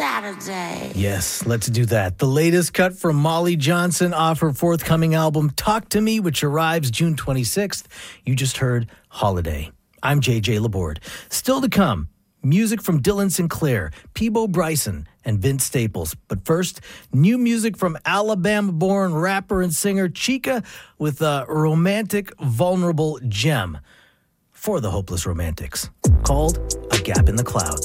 Saturday. Yes, let's do that. The latest cut from Molly Johnson off her forthcoming album, Talk to Me, which arrives June 26th. You just heard Holiday. I'm JJ Laborde. Still to come, music from Dylan Sinclair, Peabo Bryson, and Vince Staples. But first, new music from Alabama-born rapper and singer Chika with a romantic, vulnerable gem for the hopeless romantics called A Gap in the Clouds.